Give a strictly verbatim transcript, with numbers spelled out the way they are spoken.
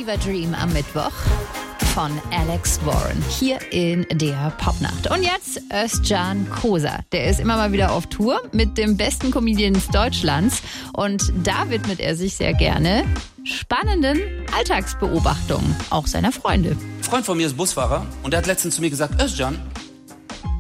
Fever Dream am Mittwoch von Alex Warren hier in der Popnacht. Und jetzt Özcan Kosa. Der ist immer mal wieder auf Tour mit dem besten Comedians Deutschlands. Und da widmet er sich sehr gerne spannenden Alltagsbeobachtungen, auch seiner Freunde. Ein Freund von mir ist Busfahrer und der hat letztens zu mir gesagt, Özcan,